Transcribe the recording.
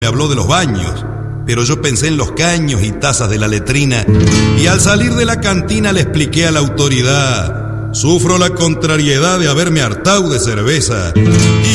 Me habló de los baños, pero yo pensé en los caños y tazas de la letrina, y al salir de la cantina le expliqué a la autoridad: sufro la contrariedad de haberme hartado de cerveza,